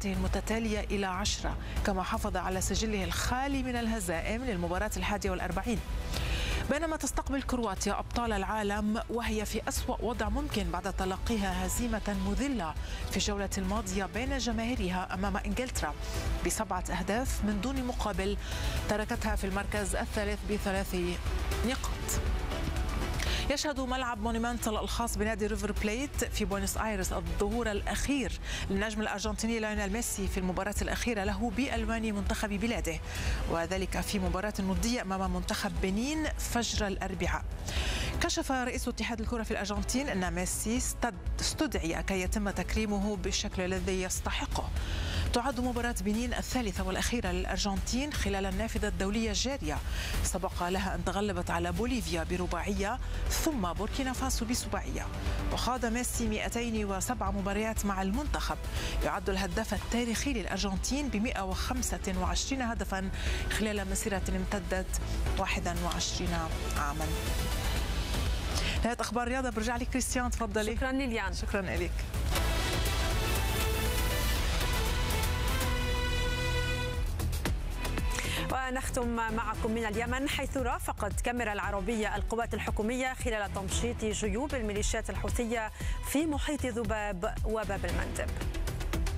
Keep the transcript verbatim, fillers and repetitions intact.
مباراته المتتالية إلى عشرة، كما حافظ على سجله الخالي من الهزائم للمباراة الحادية والأربعين. بينما تستقبل كرواتيا أبطال العالم وهي في أسوأ وضع ممكن بعد تلقيها هزيمة مذلة في الجولة الماضية بين جماهيرها أمام إنجلترا بسبعة أهداف من دون مقابل، تركتها في المركز الثالث بثلاث نقاط. يشهد ملعب مونيمنتال الخاص بنادي ريفر بليت في بوينس آيرس الظهور الأخير للنجم الأرجنتيني ليونيل ميسي في المباراة الأخيرة له بألوان منتخب بلاده، وذلك في مباراة ودية أمام منتخب بنين فجر الأربعاء. كشف رئيس اتحاد الكرة في الأرجنتين أن ميسي استدعي كي يتم تكريمه بالشكل الذي يستحقه. تعد مباراة بنين الثالثة والأخيرة للأرجنتين خلال النافذة الدولية الجارية، سبق لها أن تغلبت على بوليفيا برباعية ثم بوركينا فاسو بسباعية. وخاض ميسي مئتين وسبع مباريات مع المنتخب، يعد الهداف التاريخي للأرجنتين ب مئة وخمسة وعشرين هدفا خلال مسيرة امتدت واحد وعشرين عاما. نهاية أخبار الرياضة، برجع لك كريستيان، تفضلي. شكرا ليليان. شكرا لك. ونختم معكم من اليمن، حيث رافقت كاميرا العربية القوات الحكومية خلال تمشيط جيوب الميليشيات الحوثية في محيط ذباب وباب المندب.